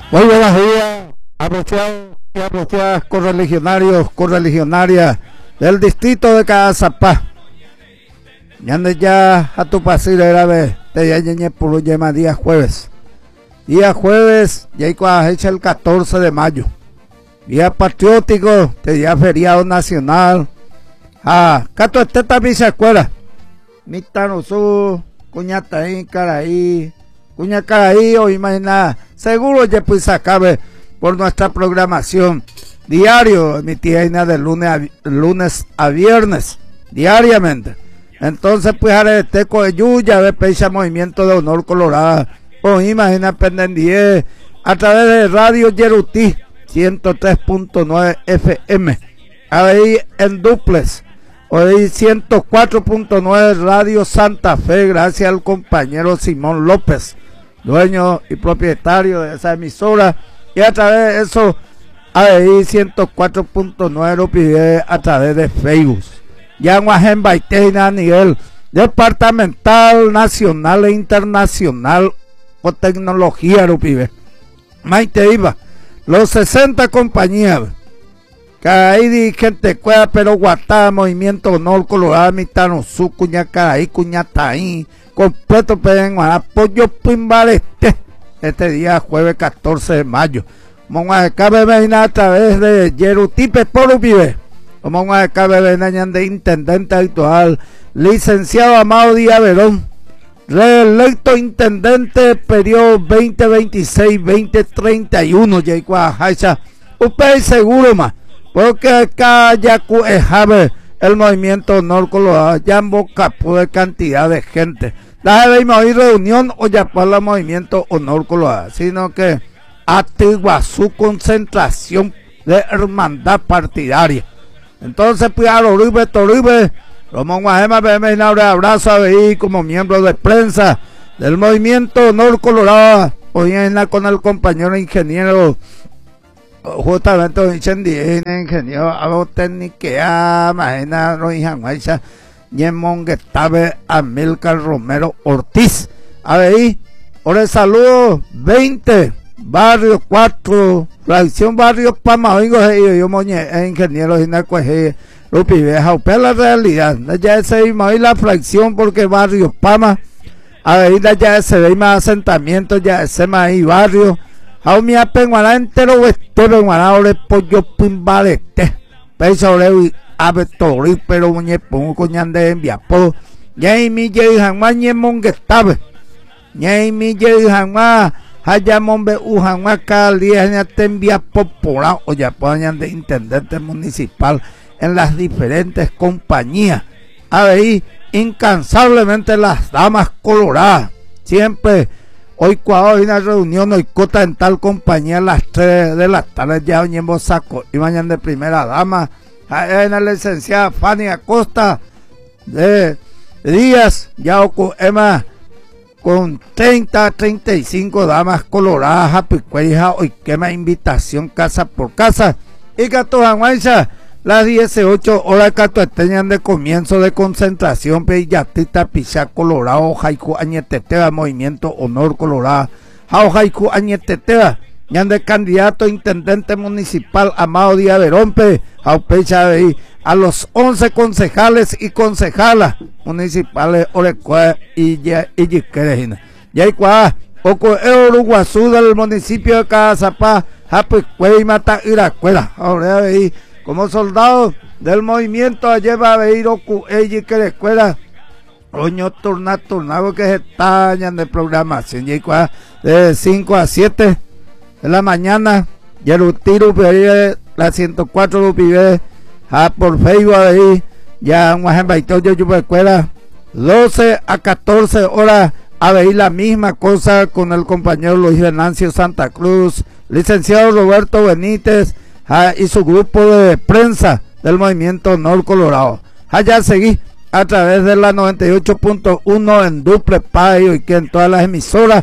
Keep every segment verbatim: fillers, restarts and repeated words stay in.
Muy buenos días, apreciados y apreciadas correligionarios, correligionarias del distrito de Cazapá. Yande ya a tu pasir era de te ya ñeñe por yema día jueves. Día jueves, ya hay hecha el catorce de mayo. Día patriótico, te día feriado nacional. Ah, cato este también se acuerda. Mitano su, cuñata ahí, caraí, cuña caraí, o imagina, seguro ya pues acabe por nuestra programación diario, emitida de lunes a, lunes a viernes, diariamente. Entonces, pues, haré teco de yuya, de pecha movimiento de honor colorado, o imagina pendiente a través de Radio Yerutí, ciento tres punto nueve F M, ahí en duplex, hoy ciento cuatro punto nueve Radio Santa Fe, gracias al compañero Simón López, dueño y propietario de esa emisora, y a través de eso, ahí ciento cuatro punto nueve lo pide a través de Facebook. Ya en Baiteina a nivel departamental, nacional e internacional o tecnología lo pide. Maite iba, los sesenta compañías, que ahí di gente cueva, pero guatá, movimiento honor colorado, mitano su, cuña caí, cuña taín, completo peden apoyo pimbaleste, este día jueves catorce de mayo. Vamos a cabe a través de Yerutipe por Upibe. Vamos a cabe de intendente actual, licenciado Amado Díaz Verón, reelecto intendente periodo veinte veintiséis veinte treinta y uno, Yaiqua Haicha, Upey seguro más, porque acá ya cuejaba el movimiento honor colorado, ya en boca de cantidad de gente. La de reunión o ya para el movimiento honor colorado, sino que atigua su concentración de hermandad partidaria. Entonces, pues, a Oribe Toribe, Román Guajema, un abrazo ahí como miembro de prensa del movimiento honor colorado, hoy en la con el compañero ingeniero, justamente el ingeniero, algo técnico, imagina, no hijan, Aisha, Ñemón Getabe, Amílcar Romero Ortiz. A ver ahí, ahora el saludo veinte, barrio cuatro, fracción barrio Pama, oigo, yo moñe, ingeniero, y nacueje, lo pibeja, upea la realidad, ya se ve ahí la fracción porque barrio Pama, a ver ya se ve más asentamientos, ya se me ahí barrio, a mi apenguana entero, este penguana, ahora pollo pimbalete, peso ore, ave tori, pero muñe pongo coñan de enviapo, ya y mi ye jamás monguetabe, ya y mi ye jamás, hayamombe ujanma cada día en te envía popular, o ya ponen de intendente municipal en las diferentes compañías, ahí incansablemente las damas coloradas, siempre. Hoy cuando hay una reunión, hoy cota en tal compañía a las tres de la tarde, ya oñemos saco, y mañana de primera dama, en la licenciada Fanny Acosta, de Díaz, ya ocu, Emma, con treinta a treinta y cinco damas coloradas, apicueja, hoy quema invitación casa por casa, y Cato Janguanza, las dieciocho horas catoeteñan de comienzo de concentración, Peyatita, Pichá, Colorado, Jaiku, Añeteteba, Movimiento Honor Colorado, Jao Jaiku, Añeteteba, yan de candidato a intendente municipal Amado Díaz Verón, Jao Pecha de a los once concejales y concejalas municipales, Orecua y Yiquerejina. Yaicua, Oco Uruguazú del municipio de Cazapá, Japicue y Mata Iracuela, ahora veí. Como soldado del movimiento lleva a ver Ocu ella que la escuela oño turna turnado que se estañan de programación de cinco a siete de la mañana Yerutiro la ciento cuatro lo pide a por Facebook ahí ya un ejemplo yo yo escuela doce a catorce horas a ver la misma cosa con el compañero Luis Venancio Santa Cruz, licenciado Roberto Benítez, Ah, y su grupo de prensa del movimiento Honor Colorado. Allá seguí a través de la noventa y ocho punto uno en Duple Payo y que en todas las emisoras,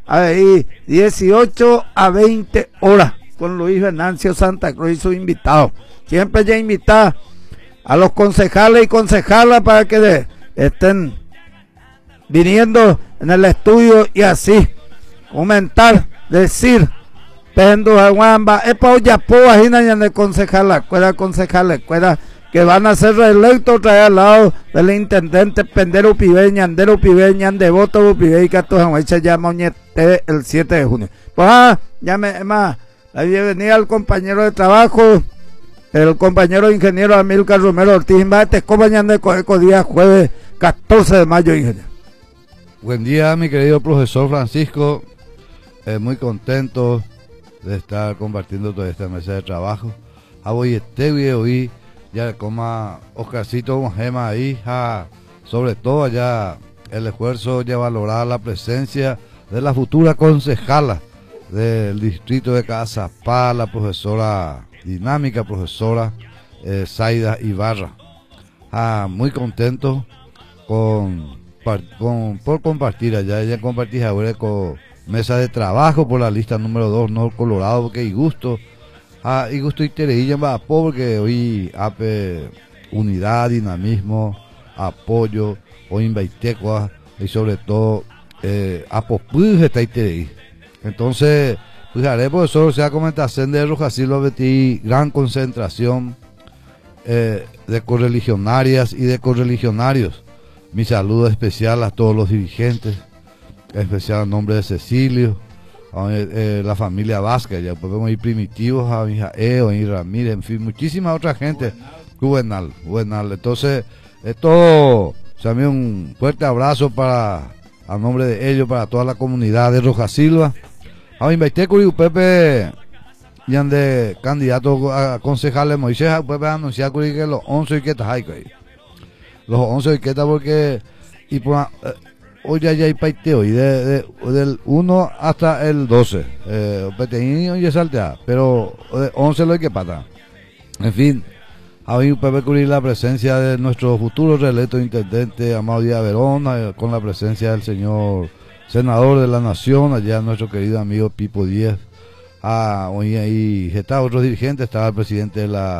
ahí dieciocho a veinte horas con Luis Venancio Santa Cruz y su invitado. Siempre ya invitada a los concejales y concejalas para que de, estén viniendo en el estudio y así comentar, decir Pendo Aguamba, Epa Oyapo, Ajina Yande concejal la escuela, concejal la escuela, que van a ser reelectos otra vez al lado del intendente Pendero Pibe, Ñandero Pibe, Ñandevoto Pibe, y Cato Janguecha llama Oñete el siete de junio. Pues ah, llame, más, la bienvenida al compañero de trabajo, el compañero ingeniero Amílcar Romero Ortiz, te acompañan de Coeco día jueves catorce de mayo, ingeniero. Buen día, mi querido profesor Francisco, eh, muy contento de estar compartiendo toda esta mesa de trabajo. A hoy este hoy ya coma Oscarcito Mojema ahí, ja, sobre todo allá el esfuerzo ya valorar la presencia de la futura concejala del distrito de Cazapá, la profesora dinámica, profesora eh, Zaida Ibarra. Ah, muy contento con, con, por compartir allá, ella compartí ahora con mesa de trabajo por la lista número dos, no Colorado, porque hay gusto. Ah, y gusto y tereilla más porque hoy ape unidad, dinamismo, apoyo, hoy invaitecua y sobre todo eh, apopuje está iterei. Entonces, pues haré profesor, sea comentación de Rojasilo Betí, gran concentración eh, de correligionarias y de correligionarios. Mi saludo especial a todos los dirigentes, especial a nombre de Cecilio, a eh, la familia Vázquez, ya podemos ir primitivos, a mi hija Eo, a mi Ramírez, en fin, muchísima otra gente. Juvenal, Juvenal. Entonces, esto, también un fuerte abrazo para, a nombre de ellos, para toda la comunidad de Rojasilva. A mi Baiteco y Pepe, y ande candidato a concejales Moisés, Pepe anunciar que los once y que está los once y que está porque, y por, eh, hoy ya hay paiteo y de, de, del uno hasta el doce, eh, y saltea, pero de once lo hay que pata. En fin, a mí Pepe cubrir la presencia de nuestro futuro reelecto intendente Amado Díaz Verón, eh, con la presencia del señor senador de la nación, allá nuestro querido amigo Pipo Díaz. Ah, hoy ahí está otros dirigentes, estaba el presidente de la